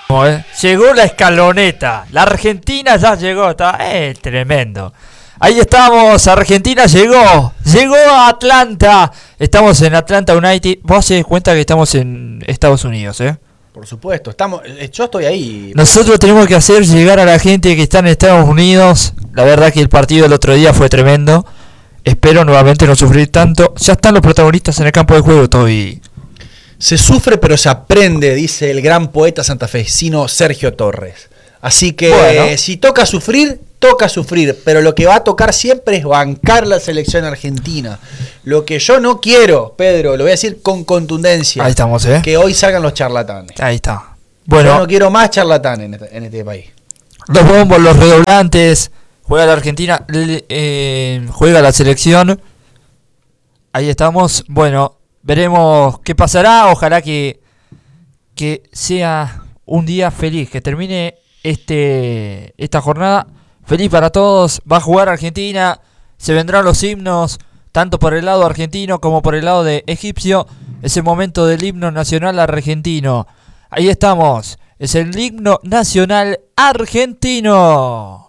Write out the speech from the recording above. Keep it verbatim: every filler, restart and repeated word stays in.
Eh. Llegó la escaloneta. La Argentina ya llegó. Está eh, tremendo. Ahí estamos. Argentina llegó. Llegó a Atlanta. Estamos en Atlanta United. Vos se das cuenta que estamos en Estados Unidos, ¿eh? Por supuesto. Estamos. Yo estoy ahí. Nosotros tenemos que hacer llegar a la gente que está en Estados Unidos. La verdad que el partido del otro día fue tremendo. Espero nuevamente no sufrir tanto. Ya están los protagonistas en el campo de juego, Toby. Se sufre pero se aprende, dice el gran poeta santafesino Sergio Torres. Así que bueno, si toca sufrir, toca sufrir, pero lo que va a tocar siempre es bancar la selección argentina. Lo que yo no quiero, Pedro, lo voy a decir con contundencia, ahí estamos, ¿eh? Que hoy salgan los charlatanes. Ahí está. Bueno, yo no quiero más charlatanes en este, en este país. Los bombos, los redoblantes, juega la Argentina, eh, juega la selección. Ahí estamos, bueno. Veremos qué pasará, ojalá que, que sea un día feliz, que termine este esta jornada feliz para todos. Va a jugar Argentina, se vendrán los himnos, tanto por el lado argentino como por el lado de egipcio. Es el momento del himno nacional argentino. Ahí estamos, es el himno nacional argentino.